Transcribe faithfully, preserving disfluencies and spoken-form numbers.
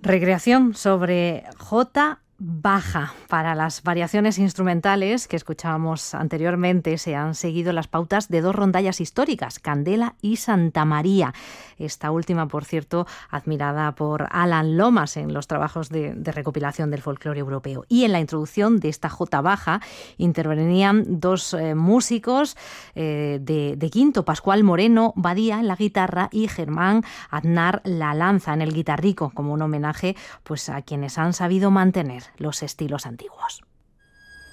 Recreación sobre Jota baja. Para las variaciones instrumentales que escuchábamos anteriormente se han seguido las pautas de dos rondallas históricas, Candela y Santa María. Esta última, por cierto, admirada por Alan Lomas en los trabajos de, de recopilación del folclore europeo. Y en la introducción de esta jota baja intervenían dos eh, músicos eh, de, de quinto, Pascual Moreno Badía en la guitarra y Germán Aznar La Lanza en el guitarrico, como un homenaje pues, a quienes han sabido mantener los estilos antiguos.